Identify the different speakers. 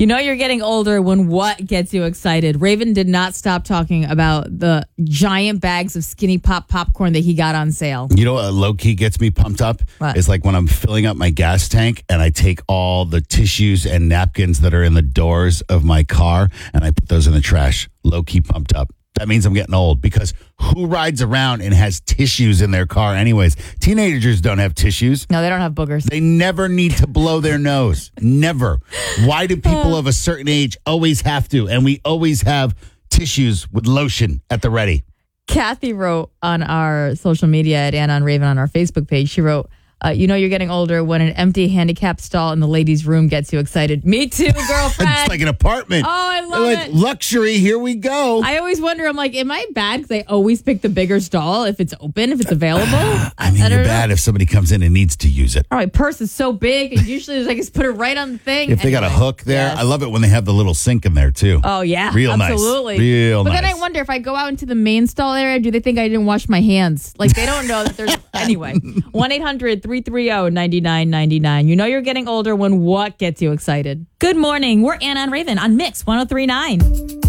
Speaker 1: You know you're getting older when what gets you excited? Raven did not stop talking about the giant bags of Skinny Pop popcorn that he got on sale.
Speaker 2: You know what low-key gets me pumped up?
Speaker 1: What?
Speaker 2: It's like when I'm filling up my gas tank and I take all the tissues and napkins that are in the doors of my car and I put those in the trash. Low-key pumped up. That means I'm getting old because who rides around and has tissues in their car anyways? Teenagers don't have tissues.
Speaker 1: No, they don't have boogers.
Speaker 2: They never need to blow their nose. Never. Why do people of a certain age always have to? And we always have tissues with lotion at the ready.
Speaker 1: Kathy wrote on our social media at Anna and Raven on our Facebook page, she wrote, you know you're getting older when an empty handicap stall in the ladies' room gets you excited. Me too, girlfriend.
Speaker 2: It's like an apartment.
Speaker 1: Oh, I love it.
Speaker 2: Luxury, here we go.
Speaker 1: I always wonder, I'm like, am I bad because I always pick the bigger stall if it's open, if it's available?
Speaker 2: I mean, you're bad if somebody comes in and needs to use it.
Speaker 1: All right, purse is so big, and usually I just put it right on the thing.
Speaker 2: If they got a hook there,
Speaker 1: yes.
Speaker 2: I love it when they have the little sink in there, too.
Speaker 1: Oh, yeah.
Speaker 2: Real
Speaker 1: absolutely.
Speaker 2: nice. Real
Speaker 1: nice.
Speaker 2: nice.
Speaker 1: But then I wonder if I go out into the main stall area, do they think I didn't wash my hands? Like, they don't know that there's... Anyway, 1-800-330-9999. You know you're getting older when what gets you excited?
Speaker 3: Good morning. We're Anna and Raven on Mix 103.9.